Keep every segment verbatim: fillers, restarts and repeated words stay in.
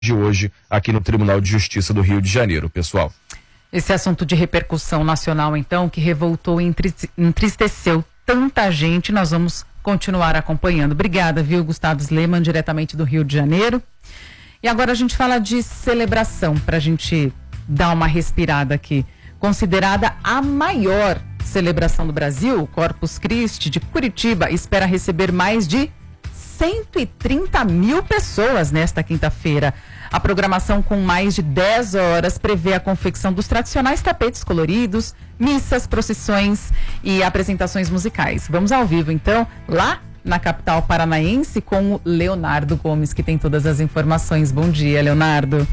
de hoje aqui no Tribunal de Justiça do Rio de Janeiro, pessoal. Esse assunto de repercussão nacional, então, que revoltou e entristeceu tanta gente, nós vamos continuar acompanhando. Obrigada, viu, Gustavo Sleman, diretamente do Rio de Janeiro. E agora a gente fala de celebração, para a gente dar uma respirada aqui. Considerada a maior celebração do Brasil, o Corpus Christi de Curitiba espera receber mais de cento e trinta mil pessoas nesta quinta-feira. A programação, com mais de dez horas, prevê a confecção dos tradicionais tapetes coloridos, missas, procissões e apresentações musicais. Vamos ao vivo, então, lá na capital paranaense, com o Leonardo Gomes, que tem todas as informações. Bom dia, Leonardo.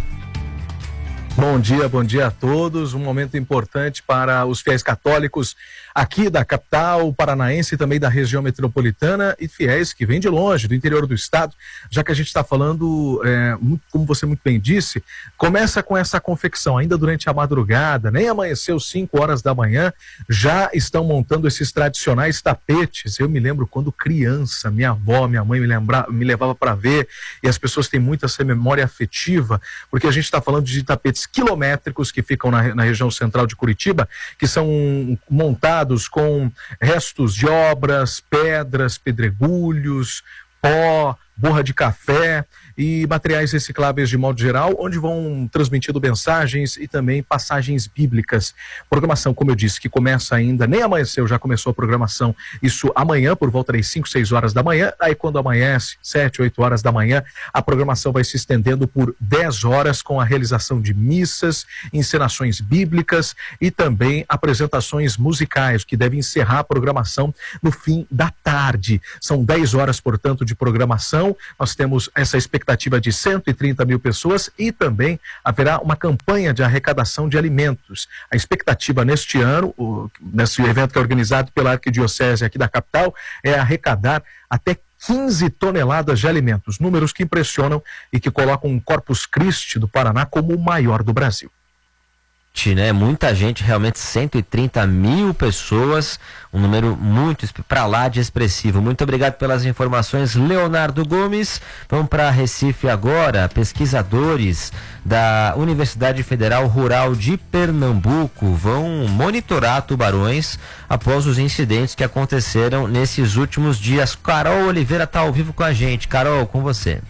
Bom dia, bom dia a todos. Um momento importante para os fiéis católicos aqui da capital paranaense e também da região metropolitana e fiéis que vêm de longe, do interior do estado, já que a gente está falando, é, muito, como você muito bem disse, começa com essa confecção ainda durante a madrugada, nem amanheceu cinco horas da manhã, já estão montando esses tradicionais tapetes. Eu me lembro quando criança, minha avó, minha mãe me, lembra, me levava para ver, e as pessoas têm muita essa memória afetiva, porque a gente está falando de tapetes quilométricos que ficam na, na região central de Curitiba, que são montados com restos de obras, pedras, pedregulhos, pó, borra de café e materiais recicláveis de modo geral, onde vão transmitindo mensagens e também passagens bíblicas. Programação, como eu disse, que começa ainda, nem amanheceu, já começou a programação, isso amanhã, por volta das cinco, seis horas da manhã, aí quando amanhece, sete, oito horas da manhã, a programação vai se estendendo por dez horas, com a realização de missas, encenações bíblicas e também apresentações musicais, que devem encerrar a programação no fim da tarde. São dez horas, portanto, de programação. Nós temos essa expectativa de cento e trinta mil pessoas e também haverá uma campanha de arrecadação de alimentos. A expectativa neste ano, o, nesse evento que é organizado pela Arquidiocese aqui da capital, é arrecadar até quinze toneladas de alimentos, números que impressionam e que colocam o Corpus Christi do Paraná como o maior do Brasil. Né? Muita gente, realmente cento e trinta mil pessoas, um número muito para lá de expressivo. Muito obrigado pelas informações, Leonardo Gomes. Vamos para Recife agora. Pesquisadores da Universidade Federal Rural de Pernambuco vão monitorar tubarões após os incidentes que aconteceram nesses últimos dias. Carol Oliveira está ao vivo com a gente. Carol, com você.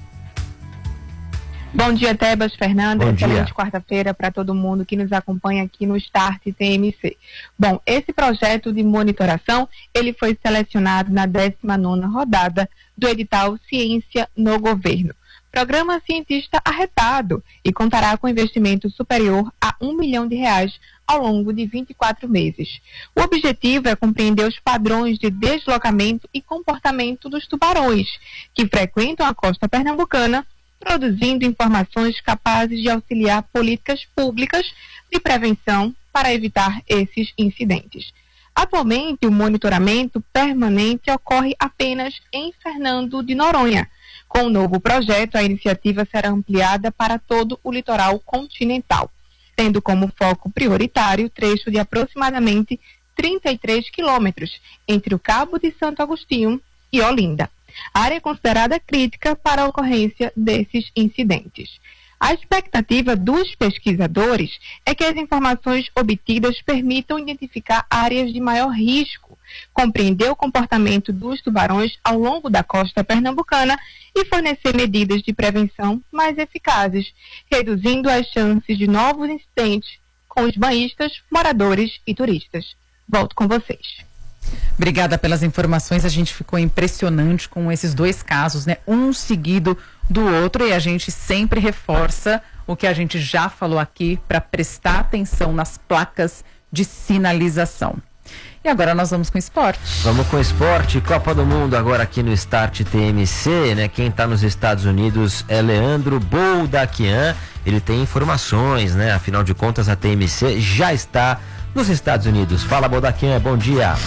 Bom dia, Tebas, Fernanda. Bom Excelente dia. Quarta-feira para todo mundo que nos acompanha aqui no Start T M C. Bom, esse projeto de monitoração, ele foi selecionado na décima nona rodada do edital Ciência no Governo. Programa cientista arretado e contará com investimento superior a um milhão de reais ao longo de vinte e quatro meses. O objetivo é compreender os padrões de deslocamento e comportamento dos tubarões que frequentam a costa pernambucana, produzindo informações capazes de auxiliar políticas públicas de prevenção para evitar esses incidentes. Atualmente, o monitoramento permanente ocorre apenas em Fernando de Noronha. Com o novo projeto, a iniciativa será ampliada para todo o litoral continental, tendo como foco prioritário o trecho de aproximadamente trinta e três quilômetros entre o Cabo de Santo Agostinho e Olinda. A área é considerada crítica para a ocorrência desses incidentes. A expectativa dos pesquisadores é que as informações obtidas permitam identificar áreas de maior risco, compreender o comportamento dos tubarões ao longo da costa pernambucana e fornecer medidas de prevenção mais eficazes, reduzindo as chances de novos incidentes com os banhistas, moradores e turistas. Volto com vocês. Obrigada pelas informações, a gente ficou impressionante com esses dois casos, né? Um seguido do outro, e a gente sempre reforça o que a gente já falou aqui para prestar atenção nas placas de sinalização. E agora nós vamos com esporte. Vamos com esporte, Copa do Mundo agora aqui no Start T M C, né? Quem está nos Estados Unidos é Leandro Boldaquian, ele tem informações, né? Afinal de contas, a T M C já está nos Estados Unidos. Fala, Boldaquian, bom dia.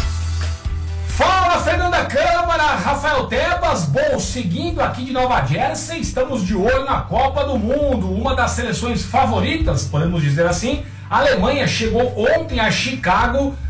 Fala, Fernanda Câmara, Rafael Tebas. Bom, seguindo aqui de Nova Jersey, estamos de olho na Copa do Mundo, uma das seleções favoritas, podemos dizer assim. A Alemanha chegou ontem a Chicago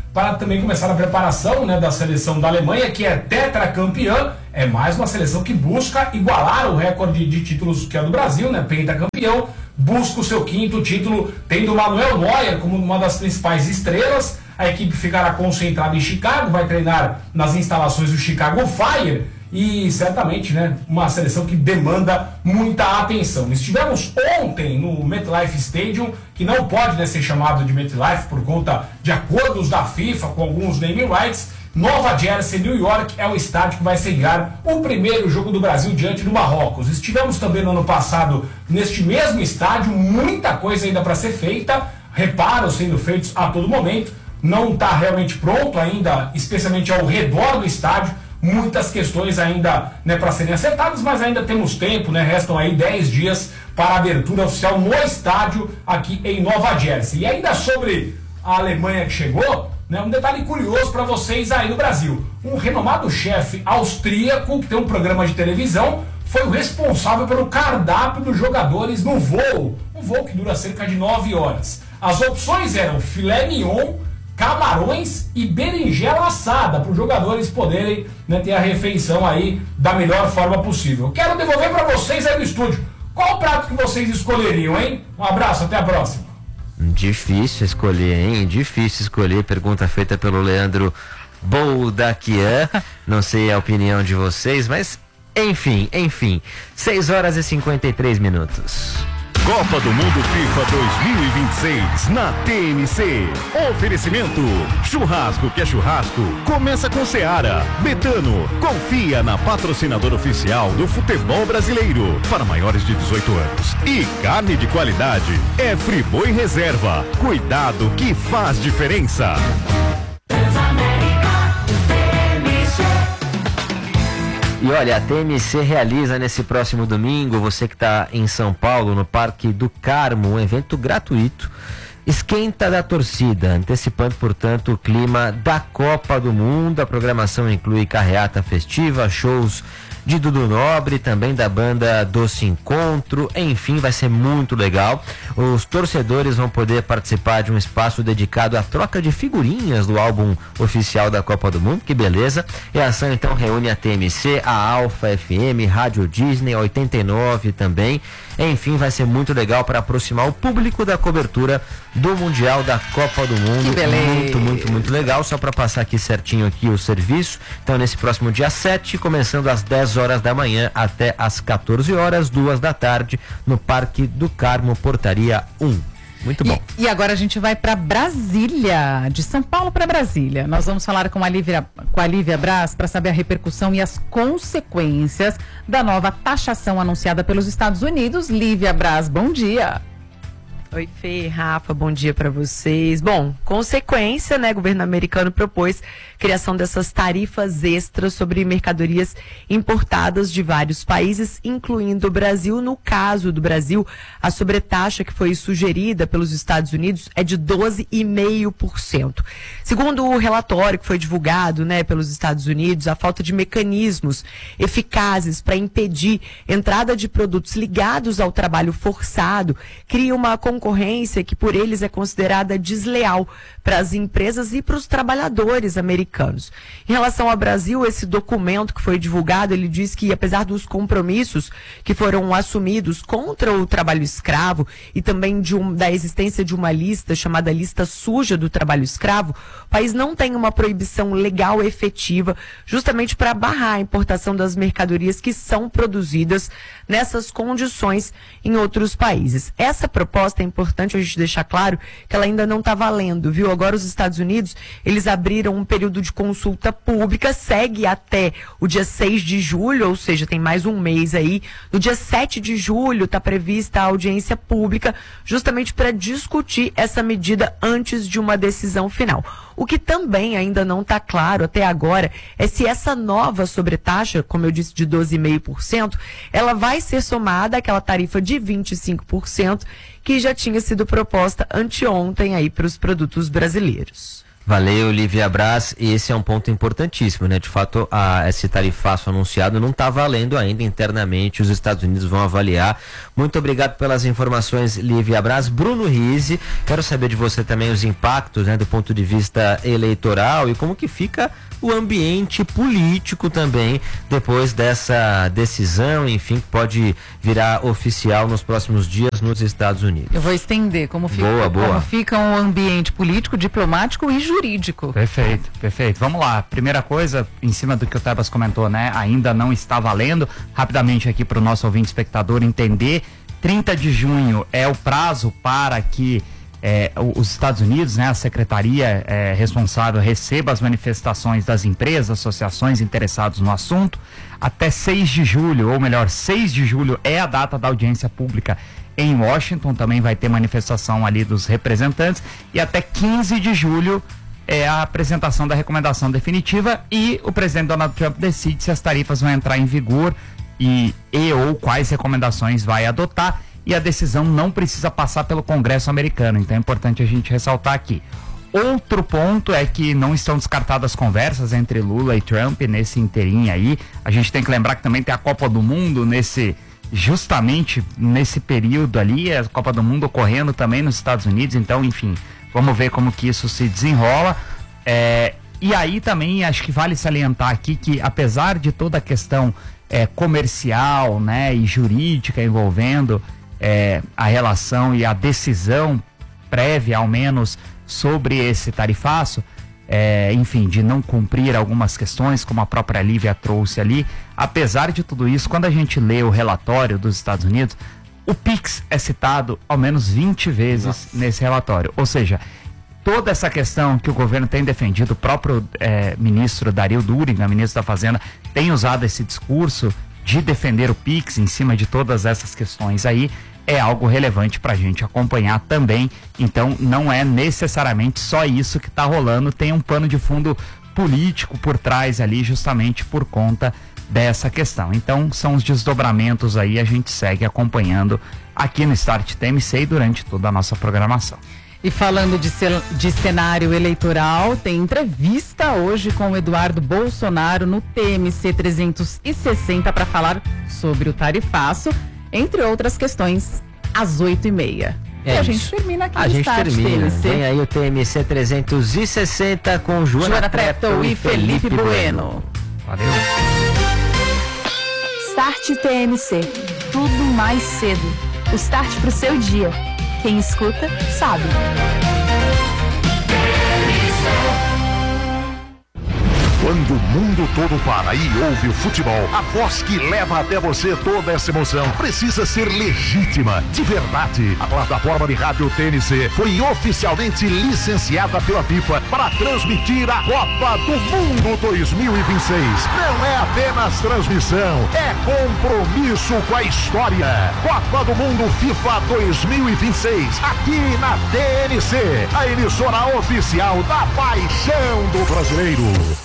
para também começar a preparação, né, da seleção da Alemanha, que é tetracampeã. É mais uma seleção que busca igualar o recorde de títulos que é do Brasil, né, pentacampeão. Busca o seu quinto título, tendo Manuel Neuer como uma das principais estrelas. A equipe ficará concentrada em Chicago, vai treinar nas instalações do Chicago Fire e certamente, né, uma seleção que demanda muita atenção. Estivemos ontem no MetLife Stadium, que não pode, né, ser chamado de MetLife por conta de acordos da FIFA com alguns naming rights. Nova Jersey, New York, é o estádio que vai sediar o primeiro jogo do Brasil diante do Marrocos. Estivemos também no ano passado neste mesmo estádio, muita coisa ainda para ser feita, reparos sendo feitos a todo momento, não está realmente pronto ainda, especialmente ao redor do estádio, muitas questões ainda, né, para serem acertadas, mas ainda temos tempo, né, restam aí dez dias para a abertura oficial no estádio aqui em Nova Jersey. E ainda sobre a Alemanha que chegou, né, um detalhe curioso para vocês aí no Brasil. Um renomado chefe austríaco que tem um programa de televisão foi o responsável pelo cardápio dos jogadores no voo. Um voo que dura cerca de nove horas. As opções eram filé mignon, camarões e berinjela assada, para os jogadores poderem, né, ter a refeição aí da melhor forma possível. Quero devolver para vocês aí no estúdio. Qual o prato que vocês escolheriam, hein? Um abraço, até a próxima. Difícil escolher, hein? Difícil escolher. Pergunta feita pelo Leandro Boldaquian. Não sei a opinião de vocês, mas enfim, enfim. seis horas e cinquenta e três minutos. Copa do Mundo FIFA dois mil e vinte e seis na T N C. Oferecimento: churrasco que é churrasco, começa com Seara. Betano, confia na patrocinadora oficial do futebol brasileiro para maiores de dezoito anos. E carne de qualidade é Friboi Reserva. Cuidado que faz diferença. E olha, a T M C realiza nesse próximo domingo, você que está em São Paulo, no Parque do Carmo, um evento gratuito, Esquenta da Torcida, antecipando, portanto, o clima da Copa do Mundo. A programação inclui carreata festiva, shows de Dudu Nobre, também da banda Doce Encontro, enfim, vai ser muito legal. Os torcedores vão poder participar de um espaço dedicado à troca de figurinhas do álbum oficial da Copa do Mundo, que beleza. E a ação então reúne a T M C, a Alfa F M, Rádio Disney, oitenta e nove também. Enfim, vai ser muito legal para aproximar o público da cobertura do Mundial da Copa do Mundo. Que beleza. Muito, muito, muito legal. Só para passar aqui certinho aqui o serviço. Então, nesse próximo dia sete, começando às dez horas da manhã até às quatorze horas, duas da tarde, no Parque do Carmo, Portaria um. Muito bom. E, e agora a gente vai para Brasília, de São Paulo para Brasília. Nós vamos falar com a Lívia, com a Lívia Braz para saber a repercussão e as consequências da nova taxação anunciada pelos Estados Unidos. Lívia Braz, bom dia. Oi, Fê, Rafa, bom dia para vocês. Bom, consequência, né, o governo americano propôs criação dessas tarifas extras sobre mercadorias importadas de vários países, incluindo o Brasil. No caso do Brasil, a sobretaxa que foi sugerida pelos Estados Unidos é de doze vírgula cinco por cento. Segundo o relatório que foi divulgado, né, pelos Estados Unidos, a falta de mecanismos eficazes para impedir entrada de produtos ligados ao trabalho forçado cria uma concorrência que por eles é considerada desleal para as empresas e para os trabalhadores americanos. Em relação ao Brasil, esse documento que foi divulgado, ele diz que apesar dos compromissos que foram assumidos contra o trabalho escravo e também de um, da existência de uma lista chamada lista suja do trabalho escravo, o país não tem uma proibição legal efetiva justamente para barrar a importação das mercadorias que são produzidas nessas condições em outros países. Essa proposta é importante a gente deixar claro que ela ainda não está valendo, viu? Agora os Estados Unidos, eles abriram um período de consulta pública, segue até o dia seis de julho, ou seja, tem mais um mês aí. No dia sete de julho está prevista a audiência pública justamente para discutir essa medida antes de uma decisão final. O que também ainda não está claro até agora é se essa nova sobretaxa, como eu disse, de doze vírgula cinco por cento, ela vai ser somada àquela tarifa de vinte e cinco por cento que já tinha sido proposta anteontem aí para os produtos brasileiros. Valeu, Lívia Braz, e esse é um ponto importantíssimo, né? De fato, a, esse tarifaço anunciado não está valendo ainda internamente, os Estados Unidos vão avaliar. Muito obrigado pelas informações, Lívia Braz. Bruno Rizzi, quero saber de você também os impactos, né, do ponto de vista eleitoral e como que fica o ambiente político também depois dessa decisão, enfim, que pode virar oficial nos próximos dias nos Estados Unidos. Eu vou estender como fica, boa, boa. como fica o ambiente político, diplomático e jurídico. Perfeito, perfeito. Vamos lá. Primeira coisa, em cima do que o Tebas comentou, né? Ainda não está valendo. Rapidamente aqui para o nosso ouvinte espectador entender, trinta de junho é o prazo para que É, os Estados Unidos, né, a secretaria é, responsável receba as manifestações das empresas, associações interessadas no assunto. Até seis de julho, ou melhor, seis de julho é a data da audiência pública em Washington, também vai ter manifestação ali dos representantes, e até quinze de julho é a apresentação da recomendação definitiva e o presidente Donald Trump decide se as tarifas vão entrar em vigor e, e ou quais recomendações vai adotar. E a decisão não precisa passar pelo Congresso americano, então é importante a gente ressaltar aqui. Outro ponto é que não estão descartadas conversas entre Lula e Trump nesse inteirinho aí. A gente tem que lembrar que também tem a Copa do Mundo nesse, justamente nesse período ali, a Copa do Mundo ocorrendo também nos Estados Unidos, então enfim, vamos ver como que isso se desenrola. É, e aí também acho que vale salientar aqui que apesar de toda a questão é, comercial, né, e jurídica envolvendo É, a relação e a decisão prévia, ao menos, sobre esse tarifaço, é, enfim, de não cumprir algumas questões, como a própria Lívia trouxe ali. Apesar de tudo isso, quando a gente lê o relatório dos Estados Unidos, o Pix é citado ao menos vinte vezes Nossa. nesse relatório. Ou seja, toda essa questão que o governo tem defendido, o próprio é, ministro Dario Duriga, ministro da Fazenda, tem usado esse discurso de defender o Pix em cima de todas essas questões aí, é algo relevante para a gente acompanhar também. Então não é necessariamente só isso que está rolando, tem um pano de fundo político por trás ali, justamente por conta dessa questão. Então são os desdobramentos aí, a gente segue acompanhando aqui no Start T M C e durante toda a nossa programação. E falando de, de cenário eleitoral, tem entrevista hoje com o Eduardo Bolsonaro no T M C trezentos e sessenta para falar sobre o tarifaço, entre outras questões, às oito e meia. É e a isso. gente termina aqui a no gente Start termina. T M C. Vem aí o T M C trezentos e sessenta com Joana, Joana Treptow e Felipe, Felipe Bueno. bueno. Valeu. Start T M C. Tudo mais cedo. O start pro seu dia. Quem escuta, sabe. Quando o mundo todo para e ouve o futebol, a voz que leva até você toda essa emoção precisa ser legítima, de verdade. A plataforma de rádio T N C foi oficialmente licenciada pela FIFA para transmitir a Copa do Mundo dois mil e vinte e seis. Não é apenas transmissão, é compromisso com a história. Copa do Mundo FIFA dois mil e vinte e seis, aqui na T N C, a emissora oficial da paixão do brasileiro.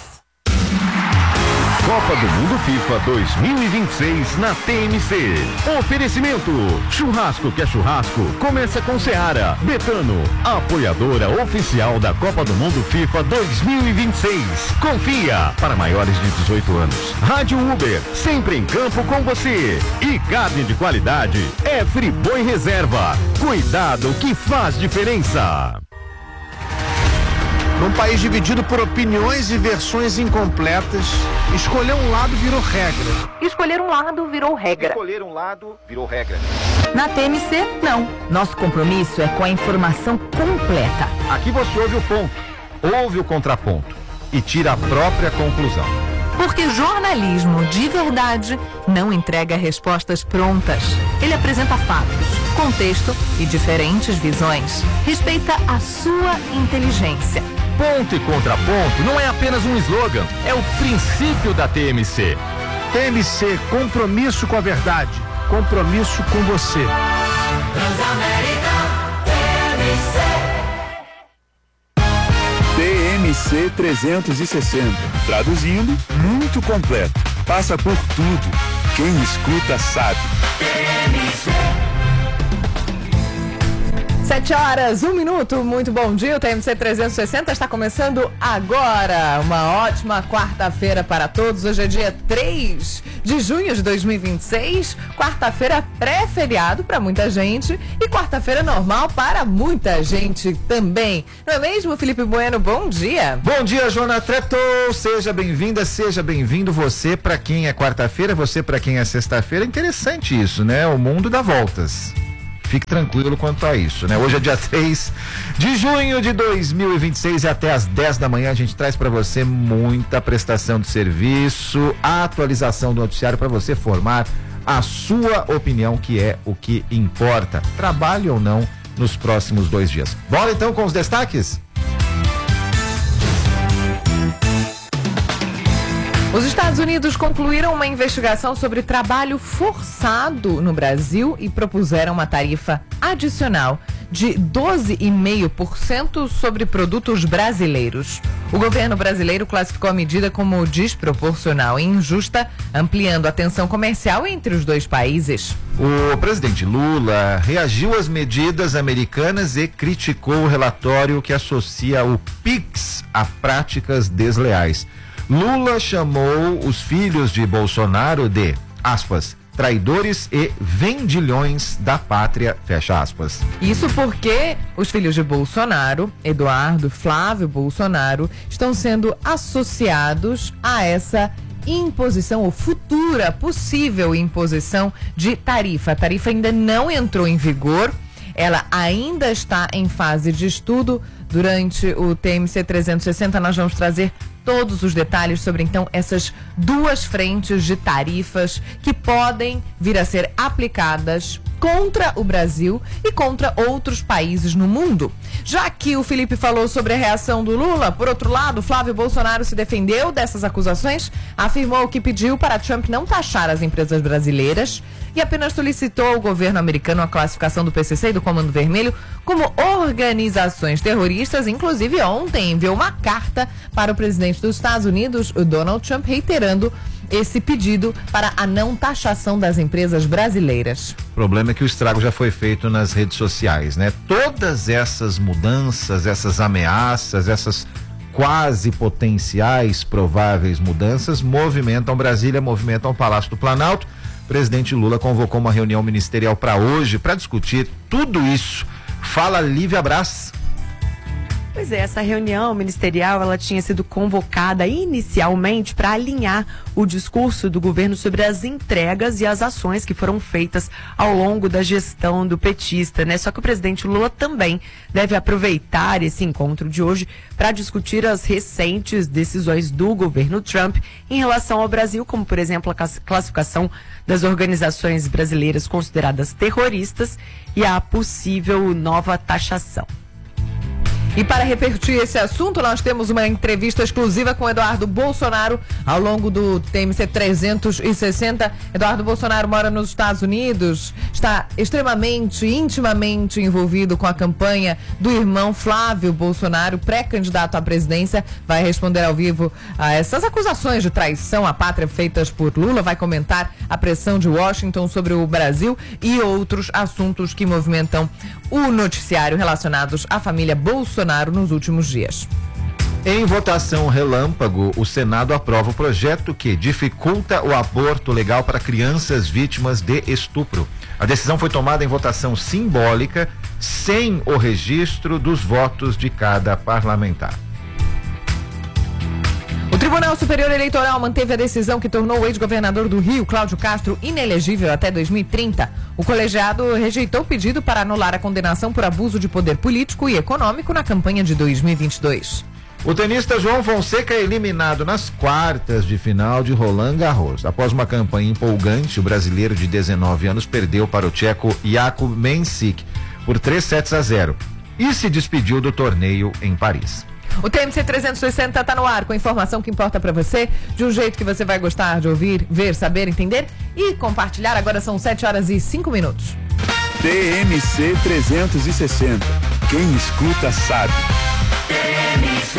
Copa do Mundo FIFA dois mil e vinte e seis na T M C. Oferecimento: churrasco que é churrasco, começa com Seara. Betano, apoiadora oficial da Copa do Mundo FIFA dois mil e vinte e seis. Confia, para maiores de dezoito anos. Rádio Uber, sempre em campo com você. E carne de qualidade é Friboi Reserva. Cuidado que faz diferença. Num país dividido por opiniões e versões incompletas, escolher um lado virou regra. Escolher um lado virou regra. Escolher um lado virou regra. Na T M C, não. Nosso compromisso é com a informação completa. Aqui você ouve o ponto, ouve o contraponto e tira a própria conclusão. Porque jornalismo de verdade não entrega respostas prontas. Ele apresenta fatos, contexto e diferentes visões. Respeita a sua inteligência. Ponto e contraponto não é apenas um slogan, é o princípio da T M C. T M C, compromisso com a verdade, compromisso com você. Transamérica, T M C. T M C trezentos e sessenta. Traduzindo, muito completo. Passa por tudo. Quem escuta sabe. T M C. Sete horas, um minuto, muito bom dia, o T M C trezentos e sessenta está começando agora, uma ótima quarta-feira para todos, hoje é dia três de junho de dois mil e vinte e seis, quarta-feira pré-feriado para muita gente e quarta-feira normal para muita gente também, não é mesmo, Felipe Bueno? Bom dia! Bom dia, Joana Treto, seja bem-vinda, seja bem-vindo você para quem é quarta-feira, você para quem é sexta-feira, interessante isso, né? O mundo dá voltas. Fique tranquilo quanto a isso, né? Hoje é dia três de junho de dois mil e vinte e seis e até às dez da manhã a gente traz para você muita prestação de serviço, atualização do noticiário para você formar a sua opinião, que é o que importa, trabalhe ou não nos próximos dois dias. Bora então com os destaques? Os Estados Unidos concluíram uma investigação sobre trabalho forçado no Brasil e propuseram uma tarifa adicional de doze vírgula cinco por cento sobre produtos brasileiros. O governo brasileiro classificou a medida como desproporcional e injusta, ampliando a tensão comercial entre os dois países. O presidente Lula reagiu às medidas americanas e criticou o relatório que associa o Pix a práticas desleais. Lula chamou os filhos de Bolsonaro de, aspas, traidores e vendilhões da pátria, fecha aspas. Isso porque os filhos de Bolsonaro, Eduardo, Flávio Bolsonaro, estão sendo associados a essa imposição ou futura possível imposição de tarifa. A tarifa ainda não entrou em vigor, ela ainda está em fase de estudo. Durante o T M C trezentos e sessenta nós vamos trazer todos os detalhes sobre, então, essas duas frentes de tarifas que podem vir a ser aplicadas contra o Brasil e contra outros países no mundo. Já que o Felipe falou sobre a reação do Lula, por outro lado, Flávio Bolsonaro se defendeu dessas acusações, afirmou que pediu para Trump não taxar as empresas brasileiras e apenas solicitou ao governo americano a classificação do P C C e do Comando Vermelho como organizações terroristas. Inclusive, ontem enviou uma carta para o presidente dos Estados Unidos, o Donald Trump, reiterando esse pedido para a não taxação das empresas brasileiras. O problema é que o estrago já foi feito nas redes sociais, né? Todas essas mudanças, essas ameaças, essas quase potenciais prováveis mudanças movimentam Brasília, movimentam o Palácio do Planalto. O presidente Lula convocou uma reunião ministerial para hoje para discutir tudo isso. Fala, Lívia Brás. Pois é, essa reunião ministerial, ela tinha sido convocada inicialmente para alinhar o discurso do governo sobre as entregas e as ações que foram feitas ao longo da gestão do petista, né? Só que o presidente Lula também deve aproveitar esse encontro de hoje para discutir as recentes decisões do governo Trump em relação ao Brasil, como, por exemplo, a classificação das organizações brasileiras consideradas terroristas e a possível nova taxação. E para repercutir esse assunto, nós temos uma entrevista exclusiva com Eduardo Bolsonaro ao longo do T M C trezentos e sessenta. Eduardo Bolsonaro mora nos Estados Unidos, está extremamente, intimamente envolvido com a campanha do irmão Flávio Bolsonaro, pré-candidato à presidência. Vai responder ao vivo a essas acusações de traição à pátria feitas por Lula, vai comentar a pressão de Washington sobre o Brasil e outros assuntos que movimentam o noticiário relacionados à família Bolsonaro nos últimos dias. Em votação relâmpago, o Senado aprova o projeto que dificulta o aborto legal para crianças vítimas de estupro. A decisão foi tomada em votação simbólica, sem o registro dos votos de cada parlamentar. O Tribunal Superior Eleitoral manteve a decisão que tornou o ex-governador do Rio, Cláudio Castro, inelegível até dois mil e trinta. O colegiado rejeitou o pedido para anular a condenação por abuso de poder político e econômico na campanha de dois mil e vinte e dois. O tenista João Fonseca é eliminado nas quartas de final de Roland Garros. Após uma campanha empolgante, o brasileiro de dezenove anos perdeu para o tcheco Jakub Mensik por três sets a zero e se despediu do torneio em Paris. O T M C trezentos e sessenta está no ar com a informação que importa para você, de um jeito que você vai gostar de ouvir, ver, saber, entender e compartilhar. Agora são sete horas e cinco minutos. T M C trezentos e sessenta. Quem escuta sabe. T M C.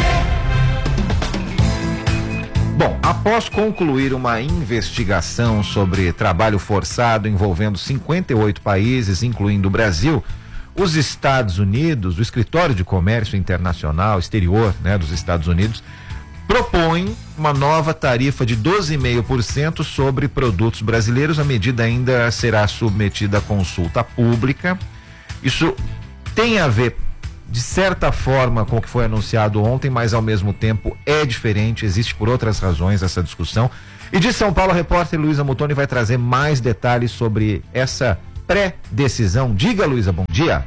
Bom, após concluir uma investigação sobre trabalho forçado envolvendo cinquenta e oito países, incluindo o Brasil, os Estados Unidos, o Escritório de Comércio Internacional, exterior, né, dos Estados Unidos, propõe uma nova tarifa de doze vírgula cinco por cento sobre produtos brasileiros. A medida ainda será submetida à consulta pública. Isso tem a ver, de certa forma, com o que foi anunciado ontem, mas ao mesmo tempo é diferente, existe por outras razões essa discussão. E de São Paulo, a repórter Luísa Mutoni vai trazer mais detalhes sobre essa pré-decisão. Diga, Luísa, bom dia.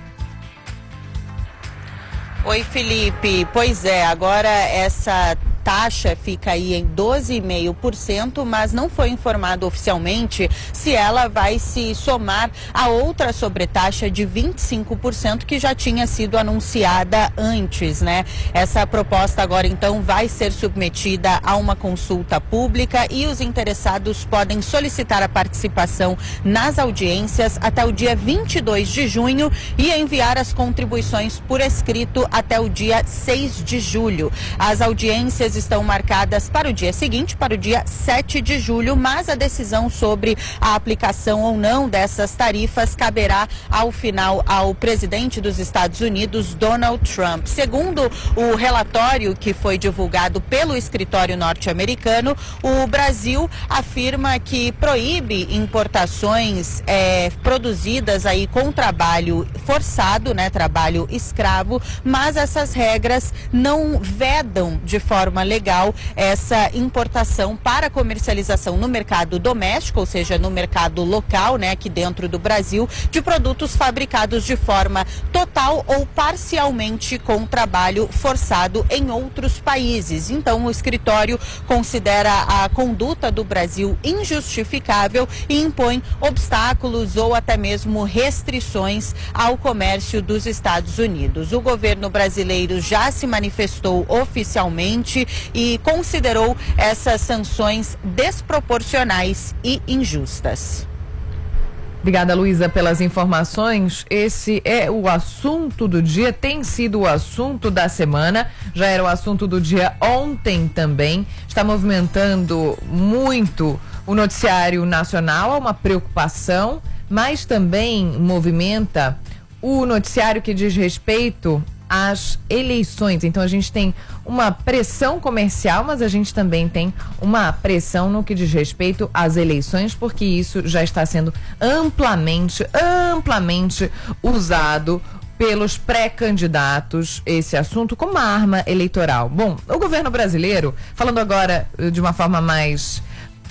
Oi, Felipe. Pois é, agora essa taxa fica aí em doze vírgula cinco por cento, mas não foi informado oficialmente se ela vai se somar a outra sobretaxa de vinte e cinco por cento que já tinha sido anunciada antes, né? Essa proposta agora então vai ser submetida a uma consulta pública e os interessados podem solicitar a participação nas audiências até o dia vinte e dois de junho e enviar as contribuições por escrito até o dia seis de julho. As audiências estão marcadas para o dia seguinte, para o dia sete de julho, mas a decisão sobre a aplicação ou não dessas tarifas caberá ao final ao presidente dos Estados Unidos, Donald Trump. Segundo o relatório que foi divulgado pelo escritório norte-americano, o Brasil afirma que proíbe importações é, produzidas aí com trabalho forçado, né, trabalho escravo, mas essas regras não vedam de forma legal essa importação para comercialização no mercado doméstico, ou seja, no mercado local, né, aqui dentro do Brasil, de produtos fabricados de forma total ou parcialmente com trabalho forçado em outros países. Então, o escritório considera a conduta do Brasil injustificável e impõe obstáculos ou até mesmo restrições ao comércio dos Estados Unidos. O governo brasileiro já se manifestou oficialmente e considerou essas sanções desproporcionais e injustas. Obrigada, Luísa, pelas informações. Esse é o assunto do dia, tem sido o assunto da semana, já era o assunto do dia ontem também. Está movimentando muito o noticiário nacional, há uma preocupação, mas também movimenta o noticiário que diz respeito às eleições. Então a gente tem uma pressão comercial, mas a gente também tem uma pressão no que diz respeito às eleições, porque isso já está sendo amplamente, amplamente usado pelos pré-candidatos, esse assunto como uma arma eleitoral. Bom, o governo brasileiro, falando agora de uma forma mais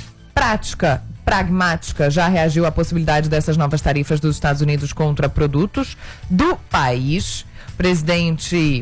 prática, pragmática, já reagiu à possibilidade dessas novas tarifas dos Estados Unidos contra produtos do país. O presidente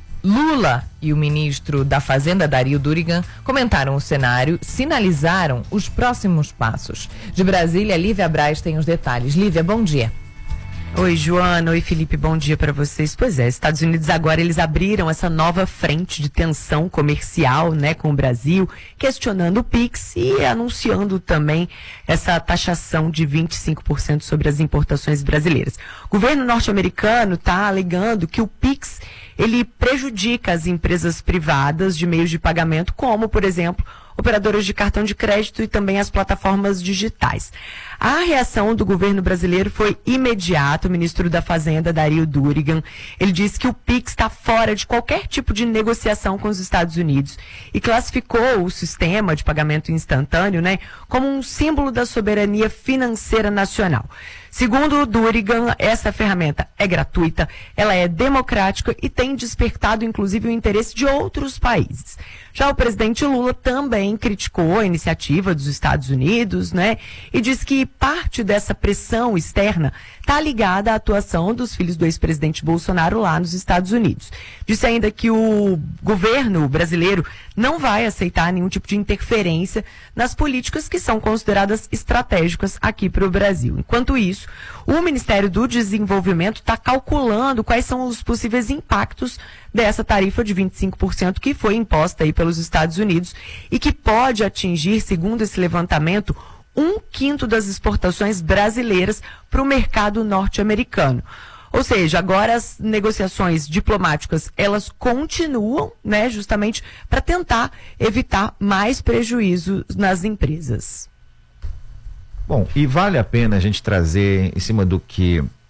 Lula e o ministro da Fazenda, Dario Durigan, comentaram o cenário, sinalizaram os próximos passos. De Brasília, Lívia Braz tem os detalhes. Lívia, bom dia. Oi, Joana. Oi, Felipe. Bom dia para vocês. Pois é, Estados Unidos agora eles abriram essa nova frente de tensão comercial, né, com o Brasil, questionando o Pix e anunciando também essa taxação de vinte e cinco por cento sobre as importações brasileiras. O governo norte-americano está alegando que o Pix ele prejudica as empresas privadas de meios de pagamento, como, por exemplo, operadoras de cartão de crédito e também as plataformas digitais. A reação do governo brasileiro foi imediata. O ministro da Fazenda, Dario Durigan, ele disse que o Pix está fora de qualquer tipo de negociação com os Estados Unidos e classificou o sistema de pagamento instantâneo, né, como um símbolo da soberania financeira nacional. Segundo o Durigan, essa ferramenta é gratuita, ela é democrática e tem despertado, inclusive, o interesse de outros países. Já o presidente Lula também criticou a iniciativa dos Estados Unidos, né, e diz que parte dessa pressão externa está ligada à atuação dos filhos do ex-presidente Bolsonaro lá nos Estados Unidos. Disse ainda que o governo brasileiro não vai aceitar nenhum tipo de interferência nas políticas que são consideradas estratégicas aqui para o Brasil. Enquanto isso, o Ministério do Desenvolvimento está calculando quais são os possíveis impactos dessa tarifa de vinte e cinco por cento que foi imposta aí pelos Estados Unidos e que pode atingir, segundo esse levantamento, um quinto das exportações brasileiras para o mercado norte-americano. Ou seja, agora as negociações diplomáticas, elas continuam, né, justamente para tentar evitar mais prejuízo nas empresas. Bom, e vale a pena a gente trazer em cima do que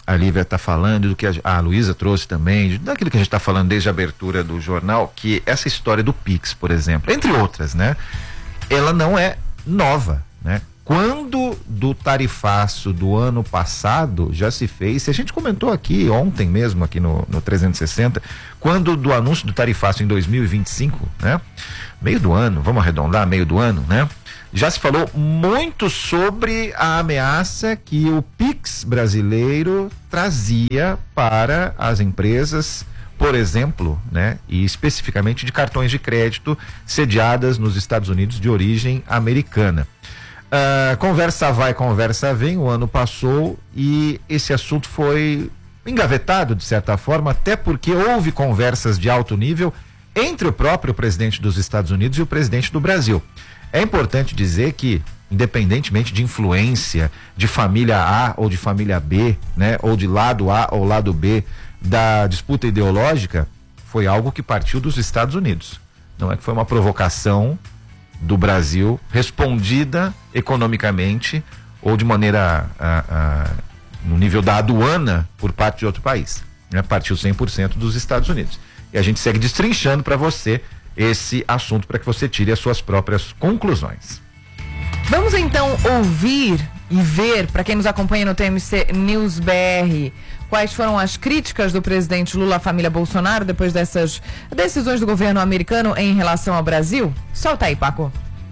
a Lívia está falando, do que a, a Luísa trouxe também, daquilo que a gente está falando desde a abertura do jornal, que essa história do Pix, por exemplo, entre outras, né? Ela não é nova, né? Quando do tarifaço do ano passado já se fez, se a gente comentou aqui ontem mesmo, aqui no, no trezentos e sessenta, quando do anúncio do tarifaço em dois mil e vinte e cinco, né? Meio do ano, vamos arredondar, meio do ano, né? Já se falou muito sobre a ameaça que o Pix brasileiro trazia para as empresas, por exemplo, né? E especificamente de cartões de crédito sediadas nos Estados Unidos de origem americana. Uh, conversa vai, conversa vem, o ano passou e esse assunto foi engavetado de certa forma, até porque houve conversas de alto nível entre o próprio presidente dos Estados Unidos e o presidente do Brasil. É importante dizer que, independentemente de influência de família A ou de família B, né, ou de lado A ou lado B da disputa ideológica, foi algo que partiu dos Estados Unidos. Não é que foi uma provocação do Brasil, respondida economicamente ou de maneira a, a, no nível da aduana por parte de outro país, né? Partiu cem por cento dos Estados Unidos. E a gente segue destrinchando para você esse assunto para que você tire as suas próprias conclusões. Vamos então ouvir e ver, para quem nos acompanha no T M C News B R, quais foram as críticas do presidente Lula à família Bolsonaro depois dessas decisões do governo americano em relação ao Brasil? Solta aí, Paco.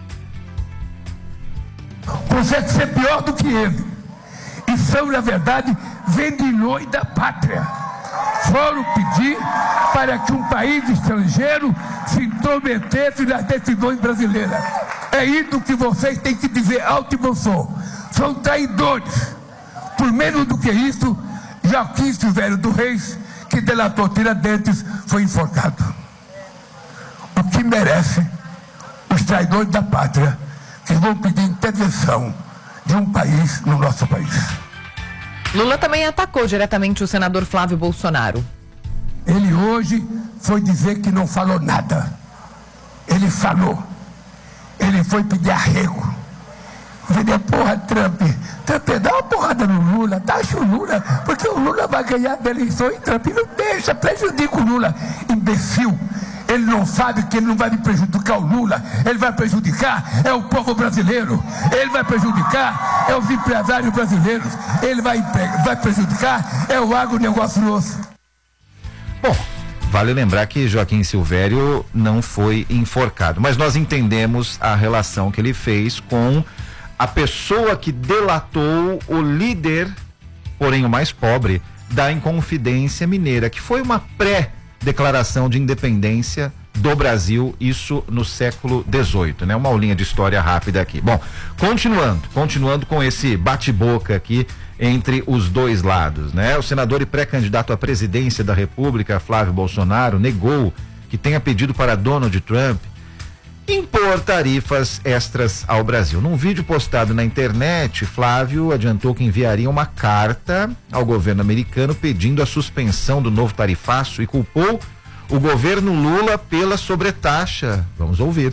Consegue ser pior do que ele. E são, na verdade, vendilhões da pátria. Foram pedir para que um país estrangeiro se intrometesse nas decisões brasileiras. É isso que vocês têm que dizer alto e bom som. São traidores. Por menos do que isso, Joaquim Silvério do Reis, que delatou Tiradentes, foi enforcado. O que merece os traidores da pátria que vão pedir intervenção de um país no nosso país. Lula também atacou diretamente o senador Flávio Bolsonaro. Ele hoje foi dizer que não falou nada. Ele falou. Ele foi pedir arrego. Falei, porra, Trump, Trump dá uma porrada no Lula, taxa o Lula, porque o Lula vai ganhar a eleição e Trump não deixa, prejudica o Lula. Imbecil, ele não sabe que ele não vai prejudicar o Lula, ele vai prejudicar é o povo brasileiro, ele vai prejudicar é os empresários brasileiros, ele vai, vai prejudicar é o agronegócio nosso. Bom, vale lembrar que Joaquim Silvério não foi enforcado, mas nós entendemos a relação que ele fez com a pessoa que delatou o líder, porém o mais pobre, da Inconfidência Mineira, que foi uma pré-declaração de independência do Brasil, isso no século dezoito, né? Uma aulinha de história rápida aqui. Bom, continuando, continuando com esse bate-boca aqui entre os dois lados, né? O senador e pré-candidato à presidência da República, Flávio Bolsonaro, negou que tenha pedido para Donald Trump impor tarifas extras ao Brasil. Num vídeo postado na internet, Flávio adiantou que enviaria uma carta ao governo americano pedindo a suspensão do novo tarifaço e culpou o governo Lula pela sobretaxa. Vamos ouvir.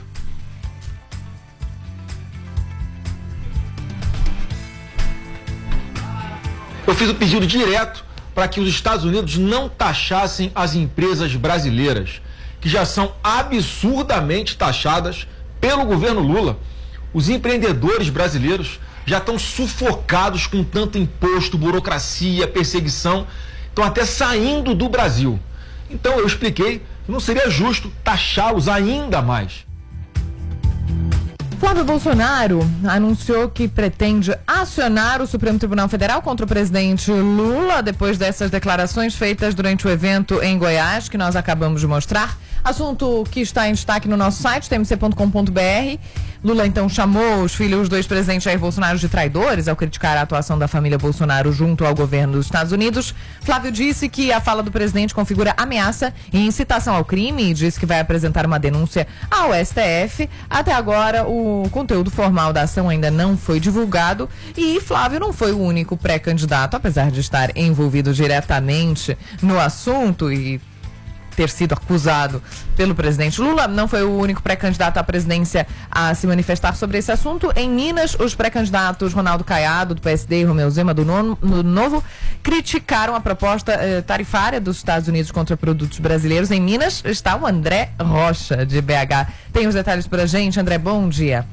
Eu fiz o pedido direto para que os Estados Unidos não taxassem as empresas brasileiras, que já são absurdamente taxadas pelo governo Lula. Os empreendedores brasileiros já estão sufocados com tanto imposto, burocracia, perseguição, estão até saindo do Brasil. Então eu expliquei que não seria justo taxá-los ainda mais. Flávio Bolsonaro anunciou que pretende acionar o Supremo Tribunal Federal contra o presidente Lula depois dessas declarações feitas durante o evento em Goiás, que nós acabamos de mostrar. Assunto que está em destaque no nosso site, t m c ponto com ponto b r. Lula então chamou os filhos do ex-presidente Jair Bolsonaro de traidores ao criticar a atuação da família Bolsonaro junto ao governo dos Estados Unidos. Flávio disse que a fala do presidente configura ameaça e incitação ao crime e disse que vai apresentar uma denúncia ao S T F. Até agora, o conteúdo formal da ação ainda não foi divulgado e Flávio não foi o único pré-candidato, apesar de estar envolvido diretamente no assunto e ter sido acusado pelo presidente Lula. Não foi o único pré-candidato à presidência a se manifestar sobre esse assunto. Em Minas, os pré-candidatos Ronaldo Caiado, do P S D, e Romeu Zema, do, nono, do Novo, criticaram a proposta eh, tarifária dos Estados Unidos contra produtos brasileiros. Em Minas está o André Rocha, de B H. Tem os detalhes pra gente. André, bom dia.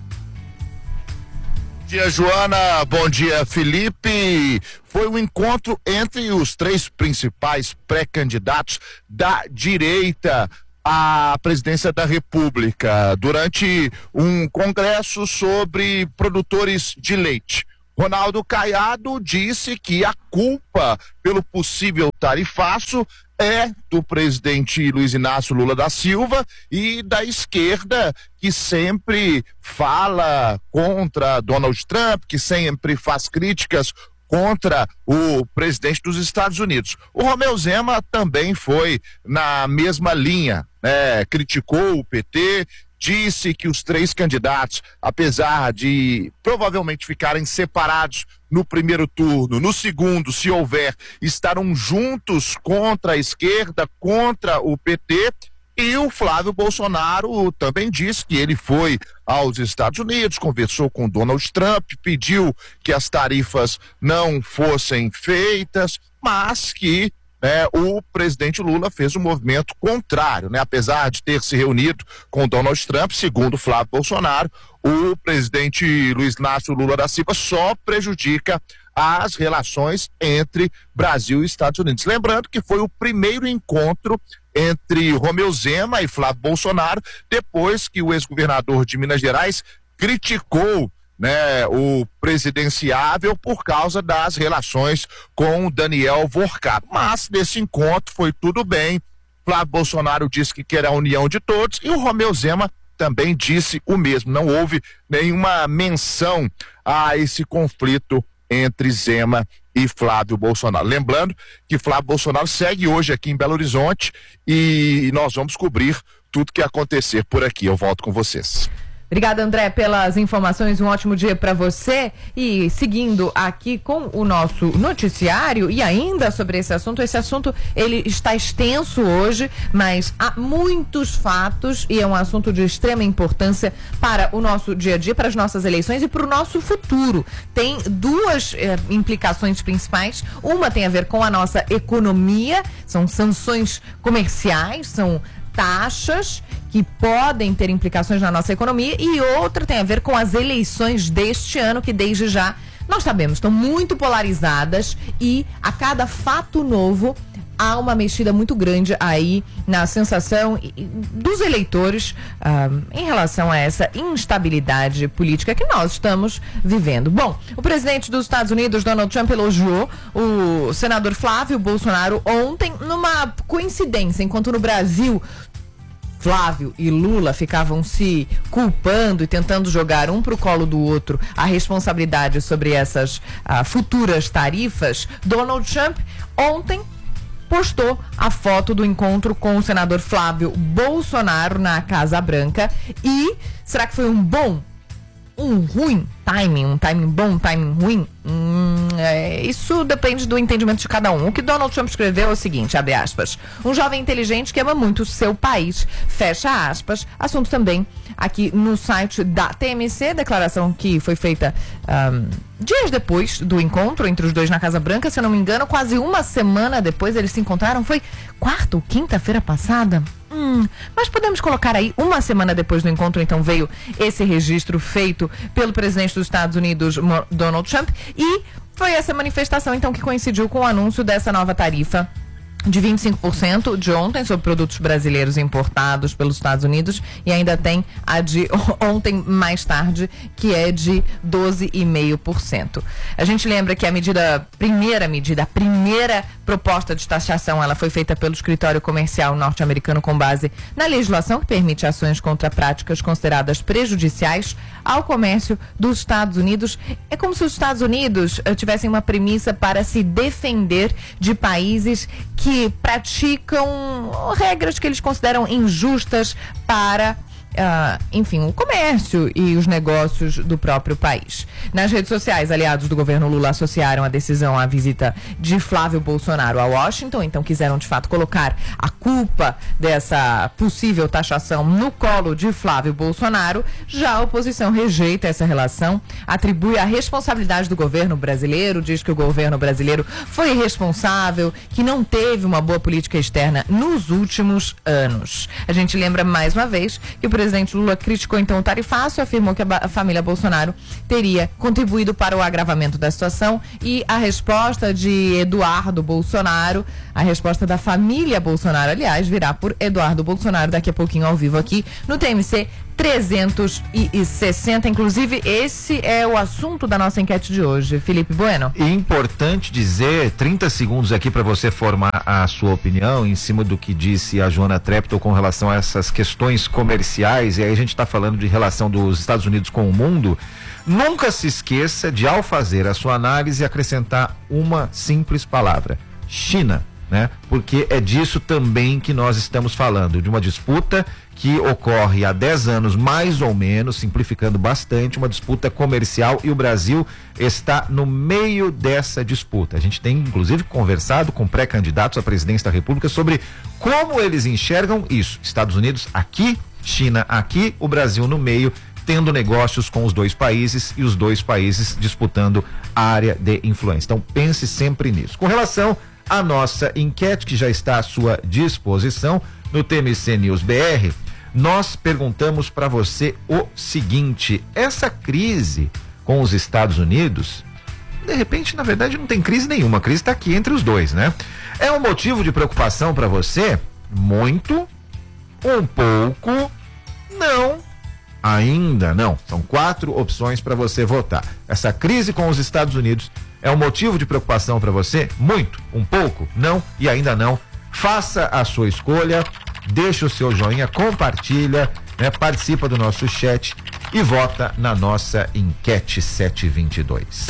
Bom dia, Joana. Bom dia, Felipe. Foi um encontro entre os três principais pré-candidatos da direita à presidência da República durante um congresso sobre produtores de leite. Ronaldo Caiado disse que a culpa pelo possível tarifaço é do presidente Luiz Inácio Lula da Silva e da esquerda, que sempre fala contra Donald Trump, que sempre faz críticas contra o presidente dos Estados Unidos. O Romeu Zema também foi na mesma linha, né? Criticou o P T, disse que os três candidatos, apesar de provavelmente ficarem separados no primeiro turno, no segundo, se houver, estarão juntos contra a esquerda, contra o P T. E o Flávio Bolsonaro também disse que ele foi aos Estados Unidos, conversou com Donald Trump, pediu que as tarifas não fossem feitas, mas que né, o presidente Lula fez um movimento contrário, né? Apesar de ter se reunido com Donald Trump, segundo Flávio Bolsonaro, o presidente Luiz Inácio Lula da Silva só prejudica as relações entre Brasil e Estados Unidos. Lembrando que foi o primeiro encontro entre Romeu Zema e Flávio Bolsonaro, depois que o ex-governador de Minas Gerais criticou né, o presidenciável por causa das relações com Daniel Vorcap. Mas nesse encontro foi tudo bem. Flávio Bolsonaro disse que quer a união de todos e o Romeu Zema também disse o mesmo. Não houve nenhuma menção a esse conflito entre Zema e Flávio Bolsonaro. Lembrando que Flávio Bolsonaro segue hoje aqui em Belo Horizonte e nós vamos cobrir tudo que acontecer por aqui. Eu volto com vocês. Obrigada, André, pelas informações. Um ótimo dia para você. E seguindo aqui com o nosso noticiário e ainda sobre esse assunto, esse assunto ele está extenso hoje, mas há muitos fatos e é um assunto de extrema importância para o nosso dia a dia, para as nossas eleições e para o nosso futuro. Tem duas eh, implicações principais. Uma tem a ver com a nossa economia, são sanções comerciais, são taxas que podem ter implicações na nossa economia, e outra tem a ver com as eleições deste ano, que desde já nós sabemos estão muito polarizadas e a cada fato novo há uma mexida muito grande aí na sensação dos eleitores uh, em relação a essa instabilidade política que nós estamos vivendo. Bom, o presidente dos Estados Unidos, Donald Trump, elogiou o senador Flávio Bolsonaro ontem numa coincidência, enquanto no Brasil Flávio e Lula ficavam se culpando e tentando jogar um pro colo do outro a responsabilidade sobre essas uh, futuras tarifas. Donald Trump ontem postou a foto do encontro com o senador Flávio Bolsonaro na Casa Branca. E será que foi um bom, um ruim timing, um timing bom, um timing ruim? Hum, é, isso depende do entendimento de cada um. O que Donald Trump escreveu é o seguinte, abre aspas: um jovem inteligente que ama muito o seu país, fecha aspas. Assunto também aqui no site da T M C, declaração que foi feita um, dias depois do encontro entre os dois na Casa Branca, se eu não me engano, quase uma semana depois eles se encontraram, foi quarta ou quinta-feira passada? Hum, mas podemos colocar aí uma semana depois do encontro, então veio esse registro feito pelo presidente dos Estados Unidos, Donald Trump, e foi essa manifestação então que coincidiu com o anúncio dessa nova tarifa de vinte e cinco por cento de ontem sobre produtos brasileiros importados pelos Estados Unidos, e ainda tem a de ontem mais tarde, que é de doze vírgula cinco por cento. A gente lembra que a medida, primeira medida, a primeira proposta de taxação, ela foi feita pelo escritório comercial norte-americano com base na legislação que permite ações contra práticas consideradas prejudiciais ao comércio dos Estados Unidos. É como se os Estados Unidos uh, tivessem uma premissa para se defender de países que praticam regras que eles consideram injustas para uh, enfim, o comércio e os negócios do próprio país. Nas redes sociais, aliados do governo Lula associaram a decisão à visita de Flávio Bolsonaro a Washington, então quiseram de fato colocar a culpa dessa possível taxação no colo de Flávio Bolsonaro. Já a oposição rejeita essa relação, atribui a responsabilidade do governo brasileiro, diz que o governo brasileiro foi irresponsável, que não teve uma boa política externa nos últimos anos. A gente lembra mais uma vez que o presidente Lula criticou então o tarifaço, afirmou que a, a família Bolsonaro teria contribuído para o agravamento da situação, e a resposta de Eduardo Bolsonaro, a resposta da família Bolsonaro, aliás, virá por Eduardo Bolsonaro daqui a pouquinho ao vivo aqui no T M C trezentos e sessenta. Inclusive, esse é o assunto da nossa enquete de hoje. Felipe Bueno. E importante dizer, trinta segundos aqui para você formar a sua opinião em cima do que disse a Joana Treptow com relação a essas questões comerciais, e aí a gente está falando de relação dos Estados Unidos com o mundo. Nunca se esqueça de, ao fazer a sua análise, acrescentar uma simples palavra: China, né? Porque é disso também que nós estamos falando, de uma disputa que ocorre há dez anos, mais ou menos, simplificando bastante, uma disputa comercial, e o Brasil está no meio dessa disputa. A gente tem, inclusive, conversado com pré-candidatos à presidência da República sobre como eles enxergam isso. Estados Unidos aqui, China aqui, o Brasil no meio, tendo negócios com os dois países e os dois países disputando a área de influência. Então, pense sempre nisso. Com relação à nossa enquete, que já está à sua disposição no T M C News B R, nós perguntamos para você o seguinte: essa crise com os Estados Unidos, de repente, na verdade, não tem crise nenhuma, a crise está aqui entre os dois, né? É um motivo de preocupação para você? Muito, um pouco, não, ainda não. São quatro opções para você votar. Essa crise com os Estados Unidos é um motivo de preocupação para você? Muito, um pouco, não e ainda não. Faça a sua escolha, deixa o seu joinha, compartilha, né, participa do nosso chat e vota na nossa enquete sete vinte e dois.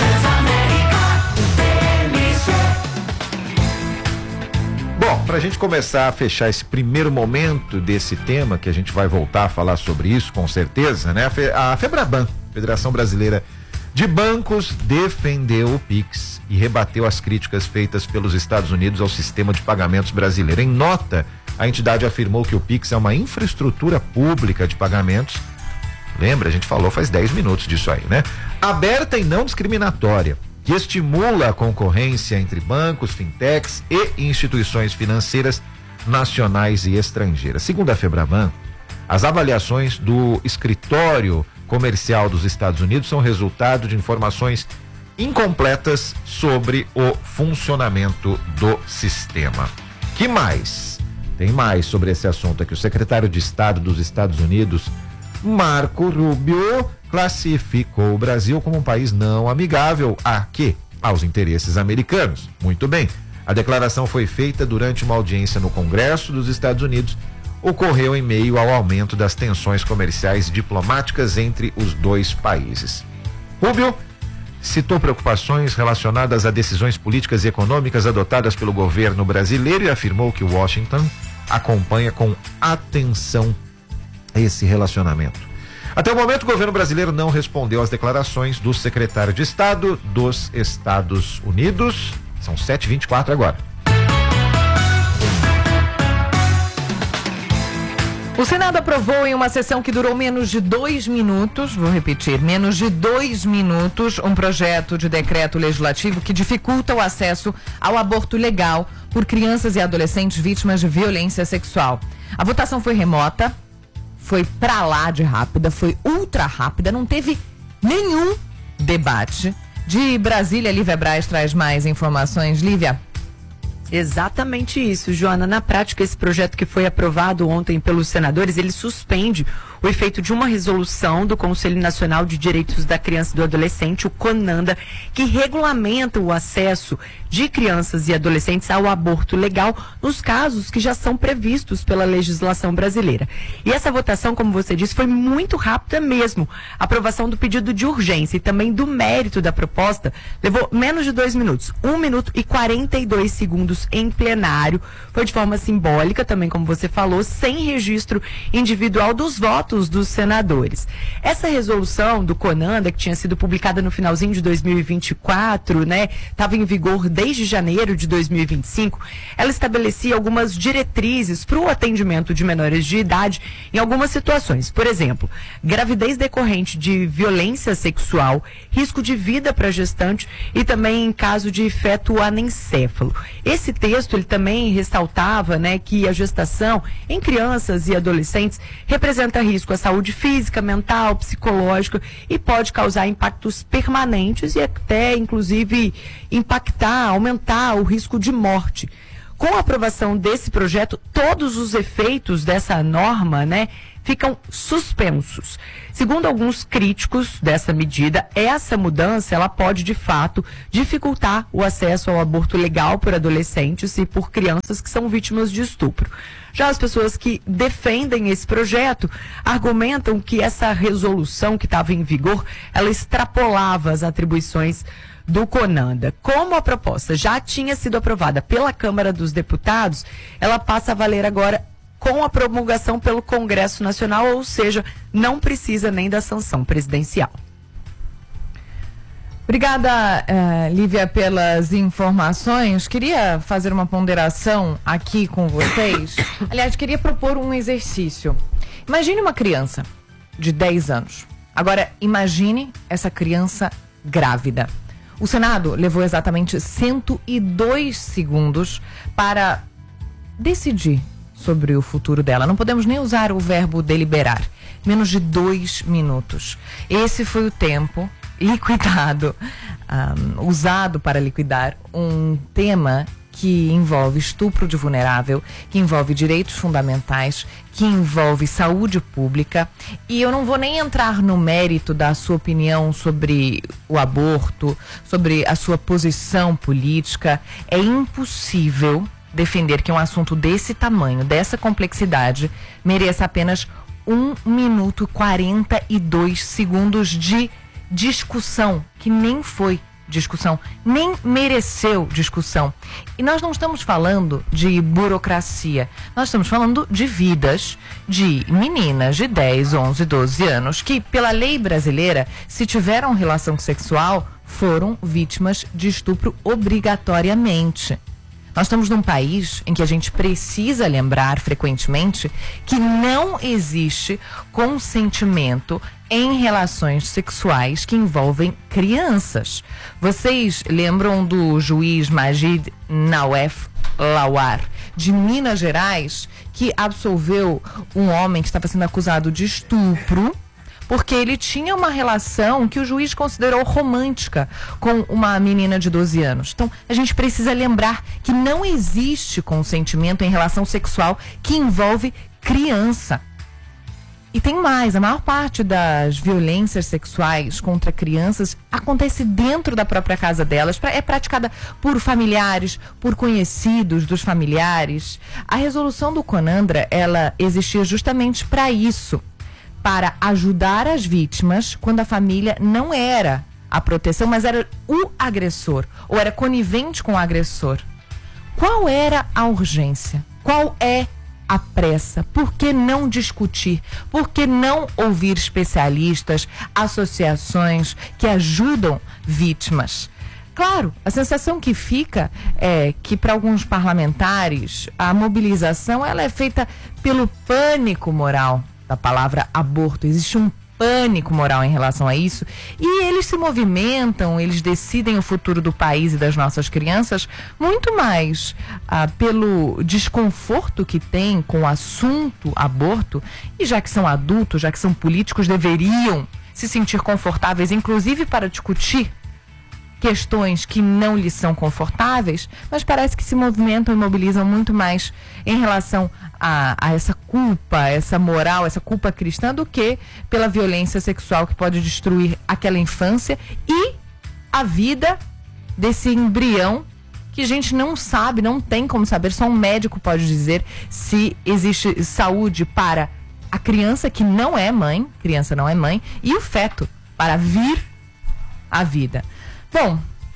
Bom, para a gente começar a fechar esse primeiro momento desse tema, que a gente vai voltar a falar sobre isso com certeza, né? A FEBRABAN, Federação Brasileira de Bancos, defendeu o Pix e rebateu as críticas feitas pelos Estados Unidos ao sistema de pagamentos brasileiro. Em nota, a entidade afirmou que o Pix é uma infraestrutura pública de pagamentos. Lembra, a gente falou faz dez minutos disso aí, né? Aberta e não discriminatória, que estimula a concorrência entre bancos, fintechs e instituições financeiras nacionais e estrangeiras. Segundo a FEBRABAN, as avaliações do escritório comercial dos Estados Unidos são resultado de informações incompletas sobre o funcionamento do sistema. Que mais? Tem mais sobre esse assunto aqui. O secretário de Estado dos Estados Unidos, Marco Rubio, classificou o Brasil como um país não amigável a quê? Aos interesses americanos. Muito bem. A declaração foi feita durante uma audiência no Congresso dos Estados Unidos. Ocorreu em meio ao aumento das tensões comerciais e diplomáticas entre os dois países. Rubio citou preocupações relacionadas a decisões políticas e econômicas adotadas pelo governo brasileiro e afirmou que Washington acompanha com atenção esse relacionamento. Até o momento, o governo brasileiro não respondeu às declarações do secretário de Estado dos Estados Unidos. São sete e vinte e quatro agora. O Senado aprovou em uma sessão que durou menos de dois minutos, vou repetir, menos de dois minutos, um projeto de decreto legislativo que dificulta o acesso ao aborto legal por crianças e adolescentes vítimas de violência sexual. A votação foi remota, foi pra lá de rápida, foi ultra rápida, não teve nenhum debate. De Brasília, Lívia Braz traz mais informações. Lívia. Exatamente isso, Joana. Na prática, esse projeto que foi aprovado ontem pelos senadores, ele suspende o efeito de uma resolução do Conselho Nacional de Direitos da Criança e do Adolescente, o CONANDA, que regulamenta o acesso de crianças e adolescentes ao aborto legal nos casos que já são previstos pela legislação brasileira. E essa votação, como você disse, foi muito rápida mesmo. A aprovação do pedido de urgência e também do mérito da proposta levou menos de dois minutos, um minuto e quarenta e dois segundos em plenário. Foi de forma simbólica também, como você falou, sem registro individual dos votos votos dos senadores. Essa resolução do CONANDA, que tinha sido publicada no finalzinho de dois mil e vinte e quatro, né, estava em vigor desde janeiro de dois mil e vinte e cinco, ela estabelecia algumas diretrizes para o atendimento de menores de idade em algumas situações. Por exemplo, gravidez decorrente de violência sexual, risco de vida para gestante e também em caso de feto anencéfalo. Esse texto ele também ressaltava, né, que a gestação em crianças e adolescentes representa risco à saúde física, mental, psicológica e pode causar impactos permanentes e até, inclusive, impactar, aumentar o risco de morte. Com a aprovação desse projeto, todos os efeitos dessa norma, né, ficam suspensos. Segundo alguns críticos dessa medida, essa mudança ela pode, de fato, dificultar o acesso ao aborto legal por adolescentes e por crianças que são vítimas de estupro. Já as pessoas que defendem esse projeto argumentam que essa resolução que estava em vigor, ela extrapolava as atribuições do CONANDA. Como a proposta já tinha sido aprovada pela Câmara dos Deputados, ela passa a valer agora com a promulgação pelo Congresso Nacional, ou seja, não precisa nem da sanção presidencial. Obrigada, uh, Lívia, pelas informações. Queria fazer uma ponderação aqui com vocês. Aliás, queria propor um exercício. Imagine uma criança de dez anos. Agora, imagine essa criança grávida. O Senado levou exatamente cento e dois segundos para decidir sobre o futuro dela. Não podemos nem usar o verbo deliberar. Menos de dois minutos. Esse foi o tempo liquidado, um, usado para liquidar um tema que envolve estupro de vulnerável, que envolve direitos fundamentais, que envolve saúde pública. E eu não vou nem entrar no mérito da sua opinião sobre o aborto, sobre a sua posição política. É impossível defender que um assunto desse tamanho, dessa complexidade, mereça apenas um minuto e quarenta e dois segundos de discussão, que nem foi discussão, nem mereceu discussão. E nós não estamos falando de burocracia, nós estamos falando de vidas de meninas de dez, onze, doze anos que, pela lei brasileira, se tiveram relação sexual, foram vítimas de estupro obrigatoriamente. Nós estamos num país em que a gente precisa lembrar frequentemente que não existe consentimento em relações sexuais que envolvem crianças. Vocês lembram do juiz Majid Nawef Lawar, de Minas Gerais, que absolveu um homem que estava sendo acusado de estupro porque ele tinha uma relação que o juiz considerou romântica com uma menina de doze anos. Então, a gente precisa lembrar que não existe consentimento em relação sexual que envolve criança. E tem mais, a maior parte das violências sexuais contra crianças acontece dentro da própria casa delas, é praticada por familiares, por conhecidos dos familiares. A resolução do CONANDA, ela existia justamente para isso, para ajudar as vítimas quando a família não era a proteção, mas era o agressor, ou era conivente com o agressor. Qual era a urgência? Qual é a pressa? Por que não discutir? Por que não ouvir especialistas, associações que ajudam vítimas? Claro, a sensação que fica é que para alguns parlamentares a mobilização ela é feita pelo pânico moral da palavra aborto. Existe um pânico moral em relação a isso e eles se movimentam, eles decidem o futuro do país e das nossas crianças muito mais ah, pelo desconforto que tem com o assunto aborto, e já que são adultos, já que são políticos, deveriam se sentir confortáveis, inclusive para discutir questões que não lhes são confortáveis, mas parece que se movimentam e mobilizam muito mais em relação a, a essa culpa, essa moral, essa culpa cristã, do que pela violência sexual que pode destruir aquela infância e a vida desse embrião que a gente não sabe, não tem como saber, só um médico pode dizer se existe saúde para a criança que não é mãe, criança não é mãe, e o feto para vir à vida. Bom,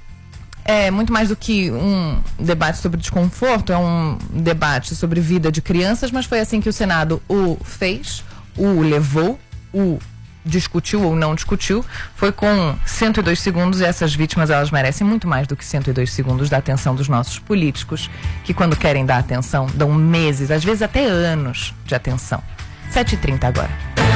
é muito mais do que um debate sobre desconforto, é um debate sobre vida de crianças, mas foi assim que o Senado o fez, o levou, o discutiu ou não discutiu, foi com cento e dois segundos, e essas vítimas, elas merecem muito mais do que cento e dois segundos da atenção dos nossos políticos, que quando querem dar atenção, dão meses, às vezes até anos de atenção. sete e trinta agora.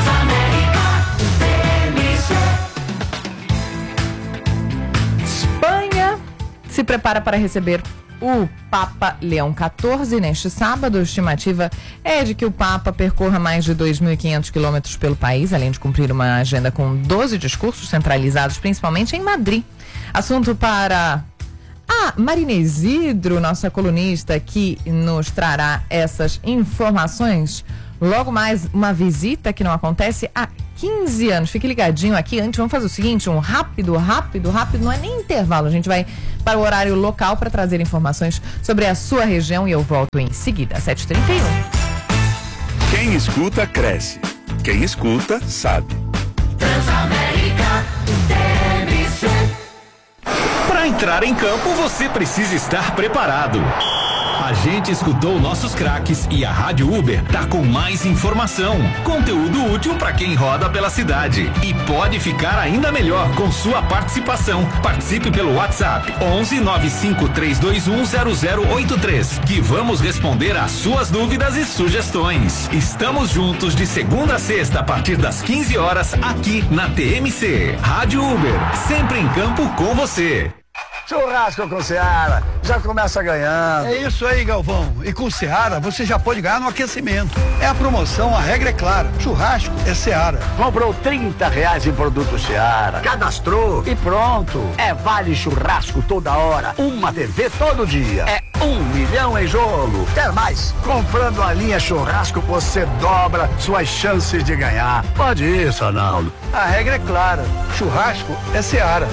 Espanha se prepara para receber o Papa Leão quatorze neste sábado. A estimativa é de que o Papa percorra mais de dois mil e quinhentos quilômetros pelo país, além de cumprir uma agenda com doze discursos centralizados principalmente em Madrid. Assunto para a Marina Isidro, nossa colunista, que nos trará essas informações. Logo mais, uma visita que não acontece há quinze anos. Fique ligadinho aqui. Antes, vamos fazer o seguinte, um rápido, rápido, rápido, não é nem intervalo. A gente vai para o horário local para trazer informações sobre a sua região e eu volto em seguida, sete e trinta e um. Quem escuta, cresce. Quem escuta, sabe. Transamérica T M C. Para entrar em campo, você precisa estar preparado. A gente escutou nossos craques e a Rádio Uber tá com mais informação, conteúdo útil para quem roda pela cidade e pode ficar ainda melhor com sua participação. Participe pelo WhatsApp onze nove cinco três dois um zero zero oito três, que vamos responder às suas dúvidas e sugestões. Estamos juntos de segunda a sexta a partir das quinze horas aqui na T M C. Rádio Uber, sempre em campo com você. Churrasco com Seara, já começa ganhando. É isso aí, Galvão. E com Seara você já pode ganhar no aquecimento. É a promoção, a regra é clara. Churrasco é Seara. Comprou trinta reais em produto Seara, cadastrou e pronto. É vale churrasco toda hora, uma T V todo dia. É um milhão em jogo. Quer mais? Comprando a linha churrasco você dobra suas chances de ganhar. Pode isso, Arnaldo. A regra é clara. Churrasco é Seara.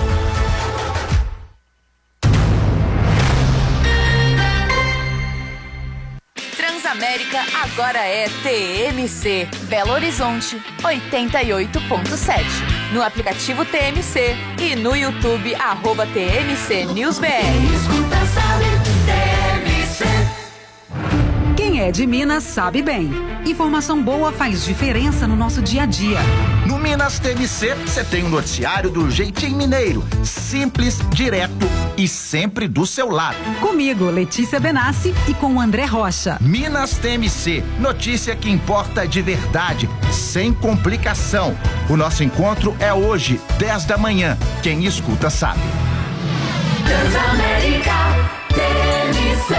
Transamérica agora é T M C. Belo Horizonte, oitenta e oito ponto sete. No aplicativo T M C e no YouTube, arroba T M C News B R. Quem escuta sabe, T M C. Quem é de Minas sabe bem. Informação boa faz diferença no nosso dia a dia. No Minas T M C, você tem um noticiário do jeitinho mineiro. Simples, direto e sempre do seu lado. Comigo, Letícia Benassi, e com o André Rocha. Minas T M C, notícia que importa de verdade, sem complicação. O nosso encontro é hoje, dez da manhã. Quem escuta sabe. Transamérica T M C.